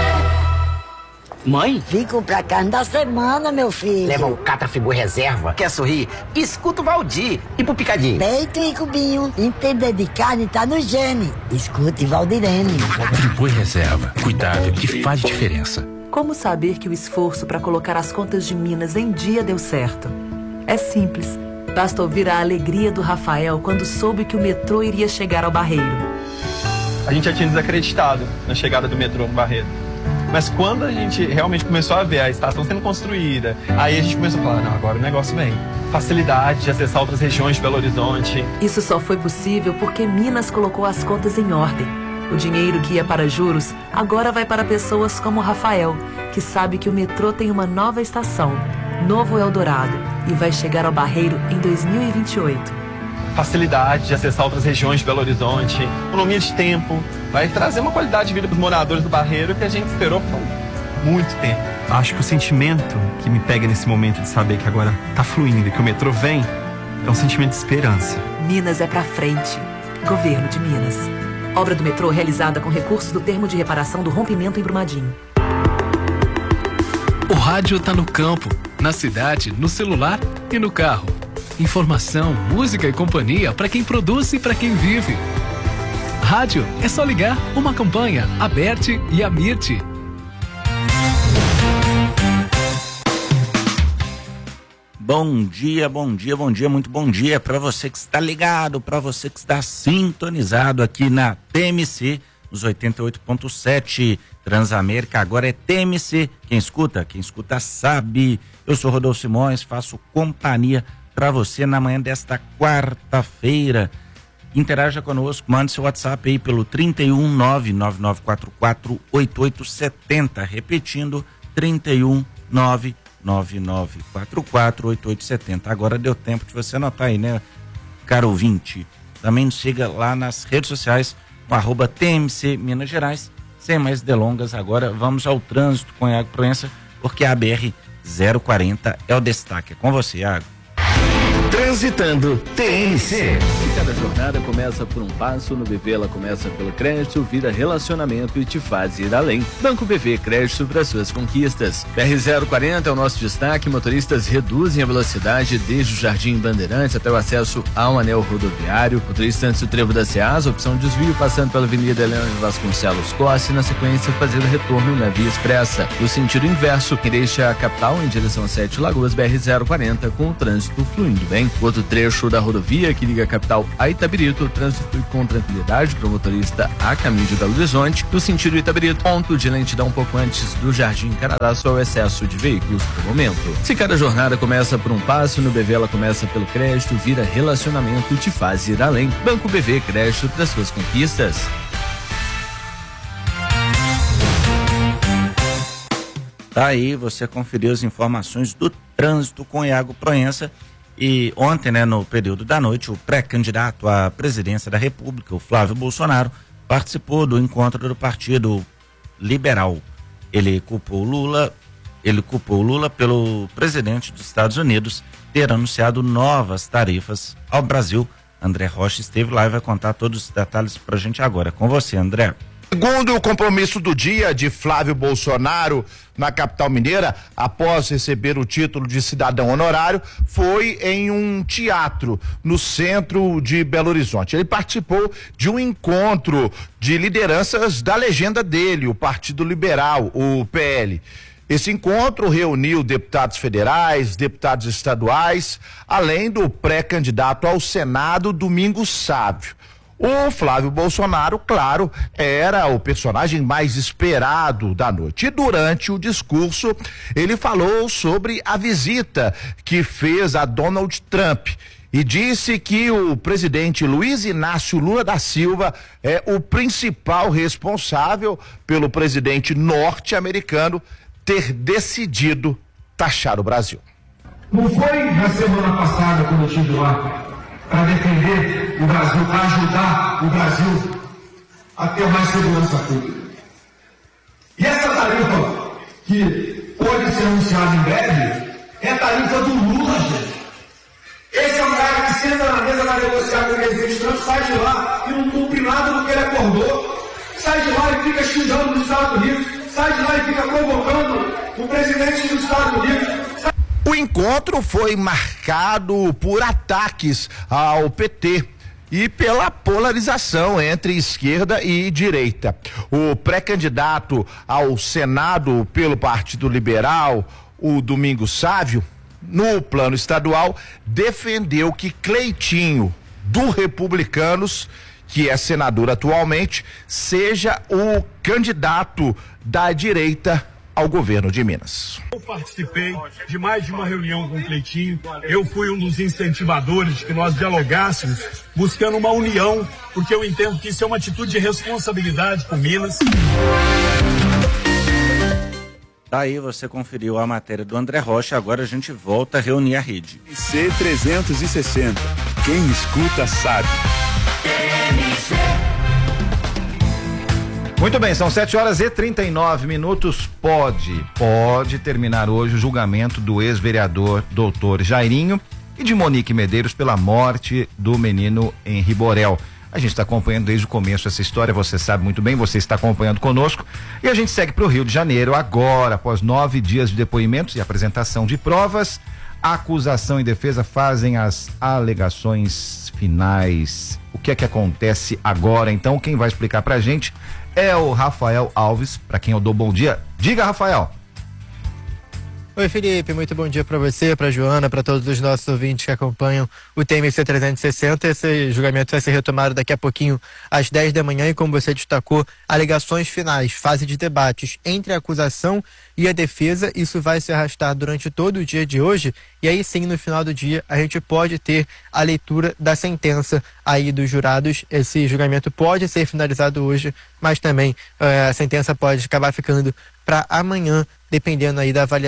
Mãe? Vim comprar carne da semana, meu filho. Leva o Catafibu Reserva. Quer sorrir? Escuta o Valdir. E pro Picadinho? Peito e cubinho. Entender de carne tá no gene. Escute Valdirene. Friboi Reserva. Cuidado que faz diferença. Como saber que o esforço para colocar as contas de Minas em dia deu certo? É simples. Basta ouvir a alegria do Rafael quando soube que o metrô iria chegar ao Barreiro. A gente já tinha desacreditado na chegada do metrô no Barreiro. Mas quando a gente realmente começou a ver a estação sendo construída, aí a gente começou a falar, não, agora o negócio vem. Facilidade de acessar outras regiões de Belo Horizonte. Isso só foi possível porque Minas colocou as contas em ordem. O dinheiro que ia para juros agora vai para pessoas como o Rafael, que sabe que o metrô tem uma nova estação, Novo Eldorado, e vai chegar ao Barreiro em dois mil e vinte e oito. Facilidade de acessar outras regiões de Belo Horizonte, economia de tempo, vai trazer uma qualidade de vida para os moradores do Barreiro que a gente esperou por muito tempo. Acho que o sentimento que me pega nesse momento de saber que agora tá fluindo e que o metrô vem é um sentimento de esperança. Minas é pra frente. Governo de Minas. Obra do metrô realizada com recursos do termo de reparação do rompimento em Brumadinho. O rádio tá no campo, na cidade, no celular e no carro. Informação, música e companhia para quem produz e para quem vive. Rádio é só ligar uma campanha, a Bert e a Mirti. Bom dia, bom dia, bom dia, muito bom dia para você que está ligado, para você que está sintonizado aqui na T M C, nos oitenta e oito ponto sete. Transamérica agora é T M C. Quem escuta, quem escuta sabe. Eu sou Rodolfo Simões, faço companhia para você na manhã desta quarta-feira. Interaja conosco, mande seu WhatsApp aí pelo trinta e um, nove nove nove quatro quatro, oito oito sete zero, repetindo, trinta e um, nove nove nove quatro quatro oito oito sete zero. Agora deu tempo de você anotar aí, né, caro ouvinte? Também nos siga lá nas redes sociais, no arroba T M C Minas Gerais. Sem mais delongas, agora vamos ao trânsito com Iago Proença, porque a B R zero quarenta é o destaque. É com você, Iago. Transitando T M C. Se cada jornada começa por um passo, no B V ela começa pelo crédito, vira relacionamento e te faz ir além. Banco B V, crédito para suas conquistas. B R zero quarenta é o nosso destaque. Motoristas reduzem a velocidade desde o Jardim Bandeirantes até o acesso ao anel rodoviário. Motorista antes do trevo da Ceasa, opção de desvio passando pela Avenida Helena Vasconcelos Costa e na sequência fazer o retorno na via expressa. No sentido inverso, quem deixa a capital em direção a Sete Lagoas, B R zero quarenta com o trânsito fluindo bem. Outro trecho da rodovia que liga a capital a Itabirito, o trânsito com tranquilidade para o motorista a caminho de Belo Horizonte. No sentido Itabirito, ponto de lentidão um pouco antes do Jardim Canadá, só o excesso de veículos por momento. Se cada jornada começa por um passo, no B V ela começa pelo crédito, vira relacionamento e te faz ir além. Banco B V, crédito para suas conquistas. Tá aí, você conferiu as informações do trânsito com Iago Proença. E ontem, né, no período da noite, o pré-candidato à presidência da República, o Flávio Bolsonaro, participou do encontro do Partido Liberal. Ele culpou Lula, ele culpou Lula pelo presidente dos Estados Unidos ter anunciado novas tarifas ao Brasil. André Rocha esteve lá e vai contar todos os detalhes pra gente agora. Com você, André. Segundo o compromisso do dia de Flávio Bolsonaro na capital mineira, após receber o título de cidadão honorário, foi em um teatro no centro de Belo Horizonte. Ele participou de um encontro de lideranças da legenda dele, o Partido Liberal, o P L. Esse encontro reuniu deputados federais, deputados estaduais, além do pré-candidato ao Senado, Domingos Sávio. O Flávio Bolsonaro, claro, era o personagem mais esperado da noite. E durante o discurso, ele falou sobre a visita que fez a Donald Trump e disse que o presidente Luiz Inácio Lula da Silva é o principal responsável pelo presidente norte-americano ter decidido taxar o Brasil. Não foi na semana passada, quando eu estive lá, para defender o Brasil, para ajudar o Brasil a ter mais segurança pública. E essa tarifa, que pode ser anunciada em breve, é a tarifa do Lula, gente. Esse é um cara que senta na mesa para negociar com o presidente Trump, sai de lá e não cumpre nada do que ele acordou, sai de lá e fica xingando os Estados Unidos, sai de lá e fica provocando o presidente dos Estados Unidos. O encontro foi marcado por ataques ao P T e pela polarização entre esquerda e direita. O pré-candidato ao Senado pelo Partido Liberal, o Domingos Sávio, no plano estadual, defendeu que Cleitinho, do Republicanos, que é senador atualmente, seja o candidato da direita ao governo de Minas. Eu participei de mais de uma reunião com o Cleitinho, eu fui um dos incentivadores de que nós dialogássemos, buscando uma união, porque eu entendo que isso é uma atitude de responsabilidade com Minas. Daí você conferiu a matéria do André Rocha, agora a gente volta a reunir a rede. C trezentos e sessenta, quem escuta sabe. Muito bem, são sete horas e trinta e nove minutos. Pode, pode terminar hoje o julgamento do ex-vereador doutor Jairinho e de Monique Medeiros pela morte do menino Henri Borel. A gente está acompanhando desde o começo essa história, você sabe muito bem, você está acompanhando conosco. E a gente segue para o Rio de Janeiro agora, após nove dias de depoimentos e apresentação de provas. A acusação e defesa fazem as alegações finais. O que é que acontece agora? Então, quem vai explicar pra gente é o Rafael Alves, para quem eu dou bom dia. Diga, Rafael. Oi, Felipe, muito bom dia para você, para Joana, para todos os nossos ouvintes que acompanham o T M C trezentos e sessenta. Esse julgamento vai ser retomado daqui a pouquinho às dez da manhã e, como você destacou, alegações finais, fase de debates entre a acusação e a defesa. Isso vai se arrastar durante todo o dia de hoje e aí sim, no final do dia, a gente pode ter a leitura da sentença aí dos jurados. Esse julgamento pode ser finalizado hoje, mas também eh, a sentença pode acabar ficando para amanhã, dependendo aí da avaliação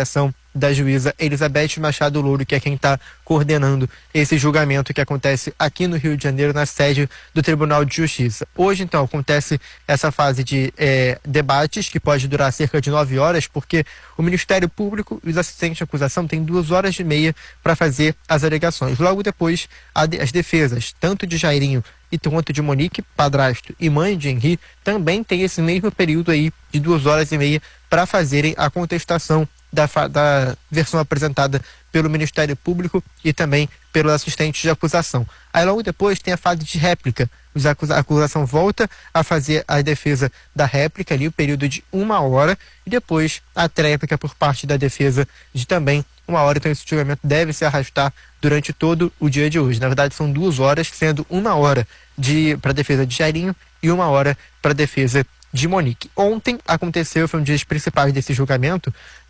da juíza Elizabeth Machado Louro, que é quem está coordenando esse julgamento que acontece aqui no Rio de Janeiro, na sede do Tribunal de Justiça. Hoje, então, acontece essa fase de é, debates, que pode durar cerca de nove horas, porque o Ministério Público e os assistentes de acusação têm duas horas e meia para fazer as alegações. Logo depois, as defesas, tanto de Jairinho e quanto de Monique, padrasto e mãe de Henri, também tem esse mesmo período aí de duas horas e meia para fazerem a contestação da, da versão apresentada pelo Ministério Público e também pelos assistentes de acusação. Aí logo depois tem a fase de réplica. A acusação volta a fazer a defesa da réplica ali, o período de uma hora, e depois a tréplica por parte da defesa de também uma hora. Então esse julgamento deve se arrastar durante todo o dia de hoje. Na verdade são duas horas, sendo uma hora de, para a defesa de Jairinho e uma hora para a defesa de Monique. Ontem aconteceu, foi um dos dias principais desse julgamento,